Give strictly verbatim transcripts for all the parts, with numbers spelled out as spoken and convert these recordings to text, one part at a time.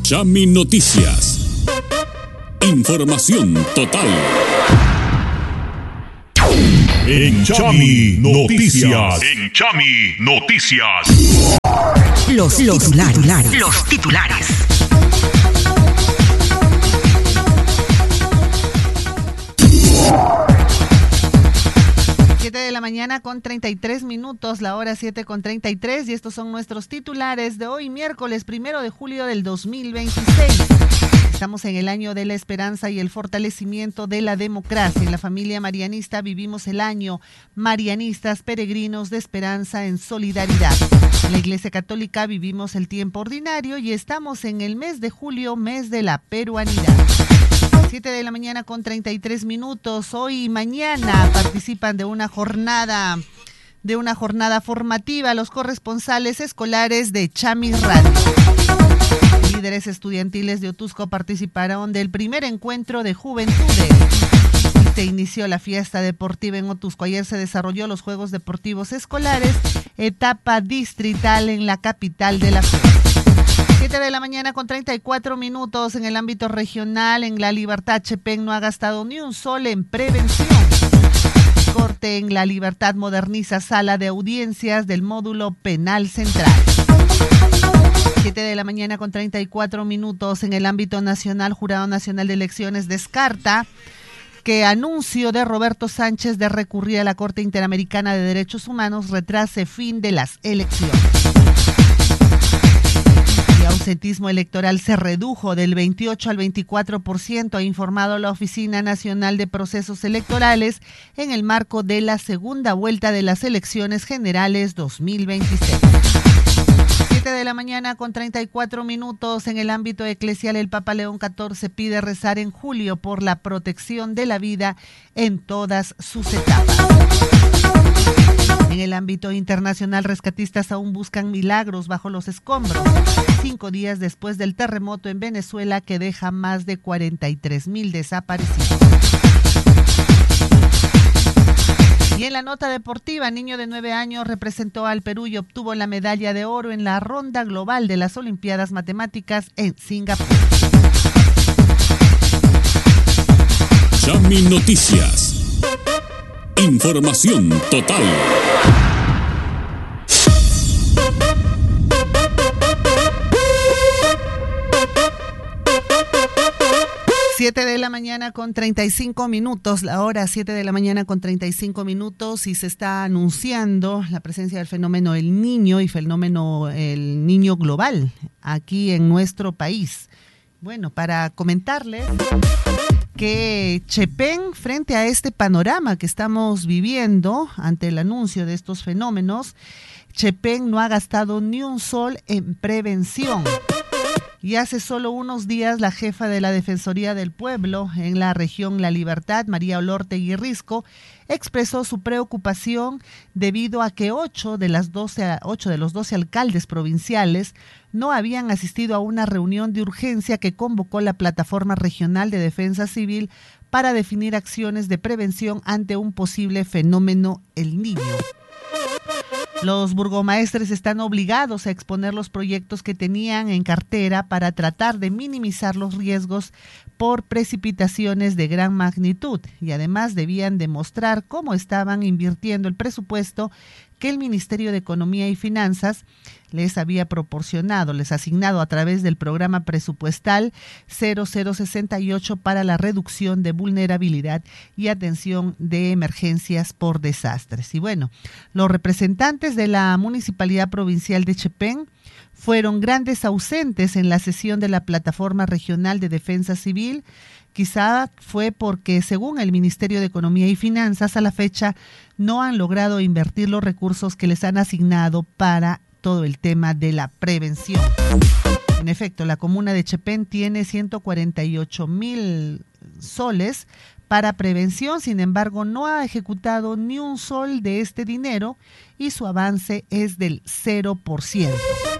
Chami Noticias. Información total. En Chami Noticias. En Chami Noticias. Los, los titulares. Los titulares. siete de la mañana con treinta y tres minutos, la hora siete con treinta y tres, y estos son nuestros titulares de hoy, miércoles primero de julio del dos mil veintiséis. Estamos en el año de la esperanza y el fortalecimiento de la democracia. En la familia marianista vivimos el año Marianistas Peregrinos de Esperanza en Solidaridad. En la Iglesia Católica vivimos el tiempo ordinario y estamos en el mes de julio, mes de la peruanidad. siete de la mañana con treinta y tres minutos. Hoy y mañana participan de una jornada de una jornada formativa los corresponsales escolares de Chami Radio. Líderes estudiantiles de Otusco participaron del primer encuentro de juventudes. Se inició la fiesta deportiva en Otusco. Ayer se desarrolló los Juegos Deportivos Escolares, etapa distrital en la capital de la siete de la mañana con treinta y cuatro minutos. En el ámbito regional, en La Libertad, Chepén no ha gastado ni un sol en prevención. Corte en La Libertad moderniza sala de audiencias del módulo penal central. siete de la mañana con treinta y cuatro minutos. En el ámbito nacional, Jurado Nacional de Elecciones descarta que anuncio de Roberto Sánchez de recurrir a la Corte Interamericana de Derechos Humanos retrase fin de las elecciones. El ausentismo electoral se redujo del veintiocho al veinticuatro por ciento, ha informado la Oficina Nacional de Procesos Electorales en el marco de la segunda vuelta de las elecciones generales dos mil veintiséis. siete de la mañana con treinta y cuatro minutos. En el ámbito eclesial, el Papa León catorce pide rezar en julio por la protección de la vida en todas sus etapas. En el ámbito internacional, rescatistas aún buscan milagros bajo los escombros, cinco días después del terremoto en Venezuela que deja más de cuarenta y tres mil desaparecidos. Y en la nota deportiva, niño de nueve años representó al Perú y obtuvo la medalla de oro en la ronda global de las Olimpiadas Matemáticas en Singapur. Chami Noticias. Información total. siete de la mañana con treinta y cinco minutos, la hora siete de la mañana con treinta y cinco minutos, y se está anunciando la presencia del fenómeno El Niño y fenómeno El Niño global aquí en nuestro país. Bueno, para comentarles que Chepén, frente a este panorama que estamos viviendo ante el anuncio de estos fenómenos, Chepén no ha gastado ni un sol en prevención. Y hace solo unos días la jefa de la Defensoría del Pueblo en la región La Libertad, María Olortegui Risco, expresó su preocupación debido a que ocho de las doce, ocho de los doce alcaldes provinciales no habían asistido a una reunión de urgencia que convocó la Plataforma Regional de Defensa Civil para definir acciones de prevención ante un posible fenómeno El Niño. Los burgomaestres están obligados a exponer los proyectos que tenían en cartera para tratar de minimizar los riesgos por precipitaciones de gran magnitud, y además debían demostrar cómo estaban invirtiendo el presupuesto que el Ministerio de Economía y Finanzas les había proporcionado, les asignado a través del programa presupuestal cero cero sesenta y ocho para la reducción de vulnerabilidad y atención de emergencias por desastres. Y bueno, los representantes de la Municipalidad Provincial de Chepén fueron grandes ausentes en la sesión de la Plataforma Regional de Defensa Civil. Quizá fue porque, según el Ministerio de Economía y Finanzas, a la fecha no han logrado invertir los recursos que les han asignado para todo el tema de la prevención. En efecto, la comuna de Chepén tiene ciento cuarenta y ocho mil soles para prevención, sin embargo, no ha ejecutado ni un sol de este dinero y su avance es del cero por ciento.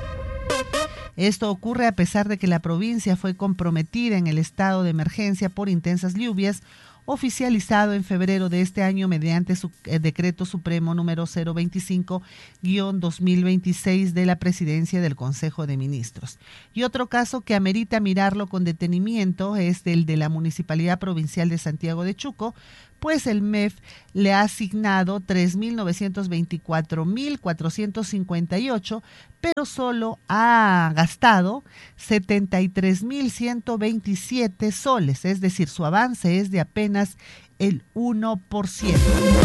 Esto ocurre a pesar de que la provincia fue comprometida en el estado de emergencia por intensas lluvias, oficializado en febrero de este año mediante su eh, decreto supremo número cero veinticinco guión dos mil veintiséis de la Presidencia del Consejo de Ministros. Y otro caso que amerita mirarlo con detenimiento es el de la Municipalidad Provincial de Santiago de Chuco, pues el M E F le ha asignado tres mil novecientos veinticuatro mil cuatrocientos cincuenta y ocho, pero solo ha gastado setenta y tres mil ciento veintisiete soles, es decir, su avance es de apenas el uno por ciento.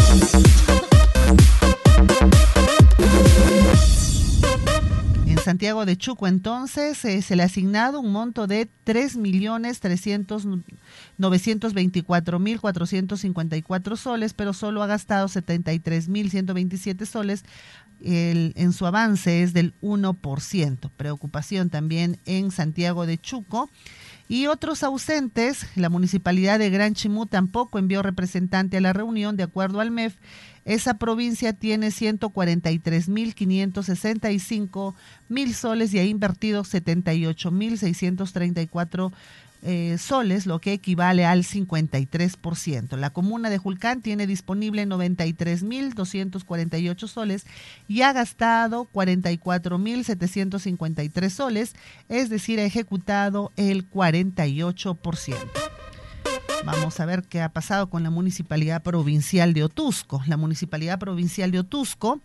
En Santiago de Chuco, entonces, eh, se le ha asignado un monto de tres millones novecientos veinticuatro mil cuatrocientos cincuenta y cuatro soles, pero solo ha gastado setenta y tres mil ciento veintisiete soles. El, en su avance es del uno por ciento. Preocupación también en Santiago de Chuco. Y otros ausentes, la Municipalidad de Gran Chimú tampoco envió representante a la reunión. De acuerdo al M E F, esa provincia tiene ciento cuarenta y tres mil quinientos sesenta y cinco mil soles y ha invertido setenta y ocho mil seiscientos treinta y cuatro eh, soles, lo que equivale al cincuenta y tres por ciento. La comuna de Julcán tiene disponible noventa y tres mil doscientos cuarenta y ocho soles y ha gastado cuarenta y cuatro mil setecientos cincuenta y tres soles, es decir, ha ejecutado el cuarenta y ocho por ciento. Vamos a ver qué ha pasado con la Municipalidad Provincial de Otusco. La Municipalidad Provincial de Otusco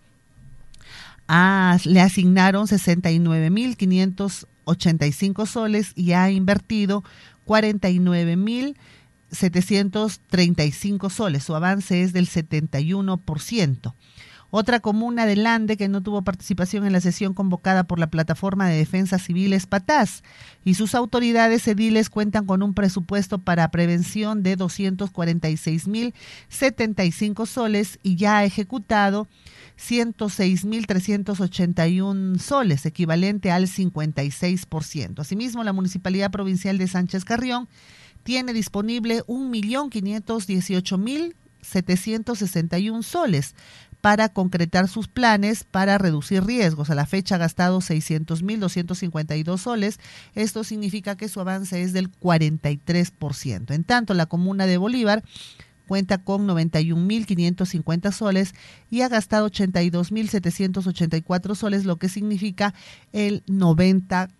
ah, le asignaron sesenta y nueve mil quinientos ochenta y cinco soles y ha invertido cuarenta y nueve mil setecientos treinta y cinco soles. Su avance es del setenta y uno por ciento. Otra comuna del Ande que no tuvo participación en la sesión convocada por la Plataforma de Defensa Civil es Patás, y sus autoridades ediles cuentan con un presupuesto para prevención de doscientos cuarenta y seis mil setenta y cinco soles y ya ha ejecutado ciento seis mil trescientos ochenta y uno soles, equivalente al cincuenta y seis por ciento. Asimismo, la Municipalidad Provincial de Sánchez Carrión tiene disponible un millón quinientos dieciocho mil setecientos sesenta y uno soles para concretar sus planes para reducir riesgos. A la fecha ha gastado seiscientos mil doscientos cincuenta y dos soles. Esto significa que su avance es del cuarenta y tres por ciento. En tanto, la comuna de Bolívar cuenta con noventa y un mil quinientos cincuenta soles y ha gastado ochenta y dos mil setecientos ochenta y cuatro soles, lo que significa el noventa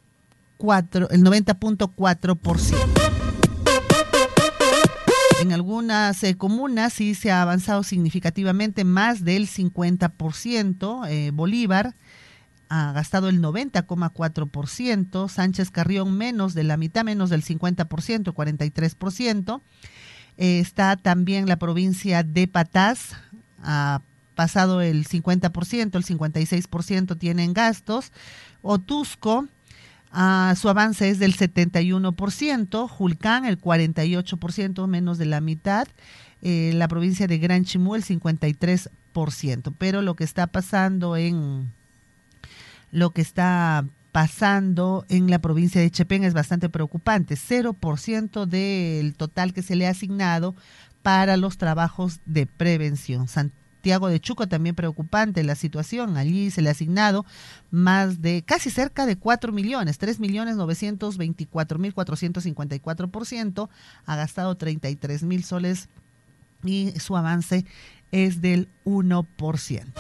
punto cuatro por ciento. En algunas eh, comunas sí se ha avanzado significativamente, más del cincuenta por ciento. Eh, Bolívar ha gastado el noventa coma cuatro por ciento. Sánchez Carrión menos de la mitad, menos del cincuenta por ciento, cuarenta y tres por ciento. Eh, está también la provincia de Patás, ha pasado el cincuenta por ciento, el cincuenta y seis por ciento tienen gastos. Otusco, Uh, su avance es del setenta y uno por ciento, Julcán el cuarenta y ocho por ciento, menos de la mitad, eh, la provincia de Gran Chimú el cincuenta y tres por ciento. Pero lo que está pasando en lo que está pasando en la provincia de Chepén es bastante preocupante. Cero por ciento del total que se le ha asignado para los trabajos de prevención. Santiago de Chuco también preocupante la situación. Allí se le ha asignado más de, casi cerca de cuatro millones, tres millones novecientos veinticuatro mil cuatrocientos cincuenta y cuatro por ciento. Ha gastado treinta y tres mil soles y su avance es del uno por ciento.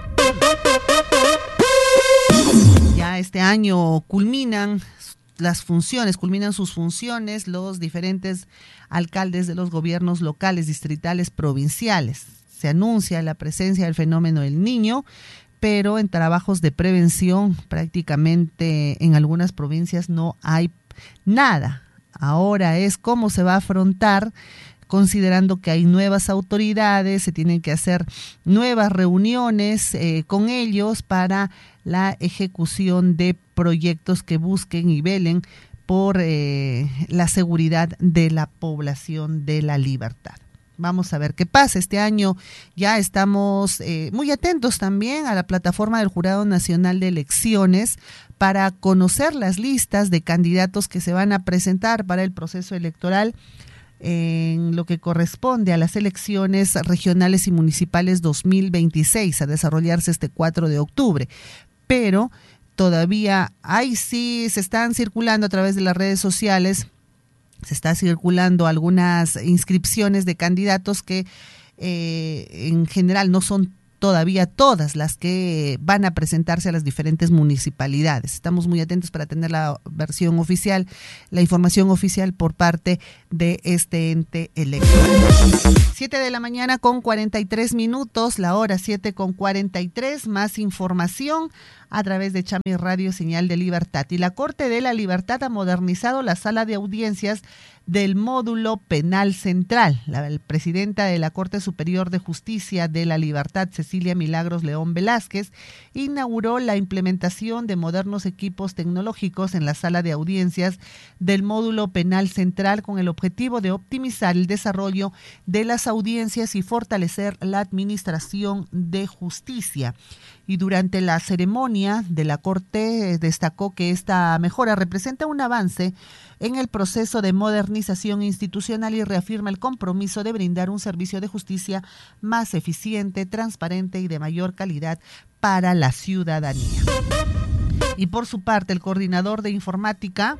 Ya este año culminan las funciones, culminan sus funciones los diferentes alcaldes de los gobiernos locales, distritales, provinciales. Se anuncia la presencia del fenómeno del Niño, pero en trabajos de prevención prácticamente en algunas provincias no hay nada. Ahora es cómo se va a afrontar, considerando que hay nuevas autoridades, se tienen que hacer nuevas reuniones eh, con ellos para la ejecución de proyectos que busquen y velen por eh, la seguridad de la población de La Libertad. Vamos a ver qué pasa. Este año ya estamos eh, muy atentos también a la plataforma del Jurado Nacional de Elecciones para conocer las listas de candidatos que se van a presentar para el proceso electoral en lo que corresponde a las elecciones regionales y municipales dos mil veintiséis, a desarrollarse este cuatro de octubre. Pero todavía ahí sí se están circulando a través de las redes sociales se está circulando algunas inscripciones de candidatos que eh, en general no son todavía todas las que van a presentarse a las diferentes municipalidades. Estamos muy atentos para tener la versión oficial, la información oficial por parte de este ente electoral. siete de la mañana con cuarenta y tres minutos, la hora siete con cuarenta y tres, más información a través de Chami Radio Señal de Libertad. Y la Corte de la Libertad ha modernizado la sala de audiencias del módulo penal central. La, la presidenta de la Corte Superior de Justicia de la Libertad, Cecilia Milagros León Velázquez, inauguró la implementación de modernos equipos tecnológicos en la sala de audiencias del módulo penal central con el objetivo de optimizar el desarrollo de las audiencias y fortalecer la administración de justicia. Y durante la ceremonia de la Corte destacó que esta mejora representa un avance en el proceso de modernización institucional y reafirma el compromiso de brindar un servicio de justicia más eficiente, transparente y de mayor calidad para la ciudadanía. Y por su parte, el coordinador de informática,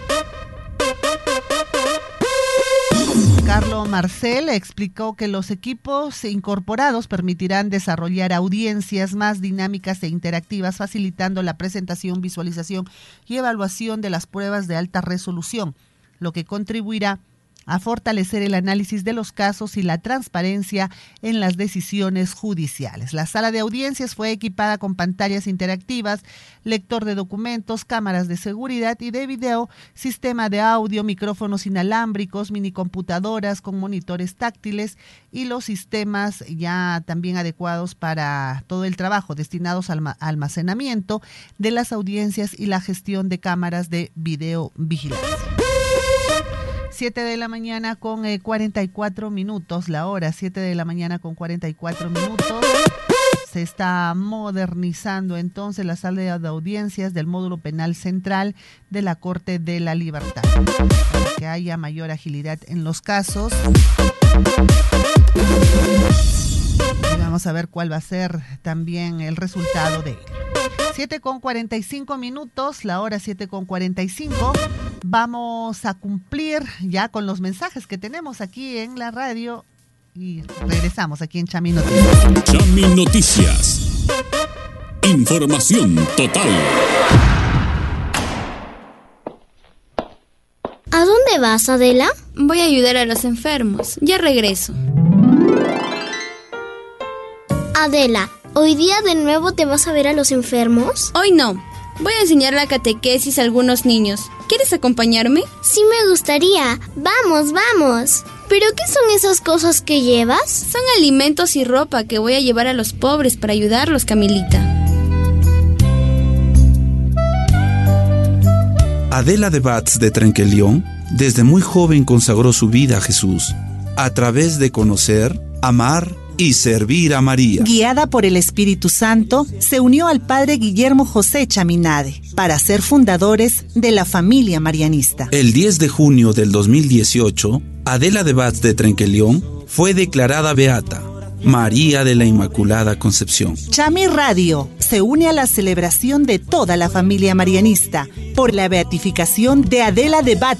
Carlos Marcel, explicó que los equipos incorporados permitirán desarrollar audiencias más dinámicas e interactivas, facilitando la presentación, visualización y evaluación de las pruebas de alta resolución, lo que contribuirá a fortalecer el análisis de los casos y la transparencia en las decisiones judiciales. La sala de audiencias fue equipada con pantallas interactivas, lector de documentos, cámaras de seguridad y de video, sistema de audio, micrófonos inalámbricos, minicomputadoras con monitores táctiles y los sistemas ya también adecuados para todo el trabajo destinados al almacenamiento de las audiencias y la gestión de cámaras de videovigilancia. siete de la mañana con eh, cuarenta y cuatro minutos, la hora siete de la mañana con cuarenta y cuatro minutos. Se está modernizando entonces la sala de audiencias del módulo penal central de la Corte de la Libertad, para que haya mayor agilidad en los casos. Y vamos a ver cuál va a ser también el resultado de ello. siete con cuarenta y cinco minutos, la hora siete con cuarenta y cinco. Vamos a cumplir ya con los mensajes que tenemos aquí en la radio y regresamos aquí en Chami Noticias. Chami Noticias. Información total. ¿A dónde vas, Adela? Voy a ayudar a los enfermos. Ya regreso. Adela, ¿hoy día de nuevo te vas a ver a los enfermos? Hoy no. Voy a enseñar la catequesis a algunos niños. ¿Quieres acompañarme? Sí me gustaría. Vamos, vamos. ¿Pero qué son esas cosas que llevas? Son alimentos y ropa que voy a llevar a los pobres para ayudarlos, Camilita. Adela de Batz de Trenquelión, desde muy joven consagró su vida a Jesús, a través de conocer, amar y servir a María. Guiada por el Espíritu Santo, se unió al padre Guillermo José Chaminade para ser fundadores de la familia marianista. El diez de junio del dos mil dieciocho, Adela de Batz de Trenquelión fue declarada beata, María de la Inmaculada Concepción. Chami Radio se une a la celebración de toda la familia marianista por la beatificación de Adela de Batz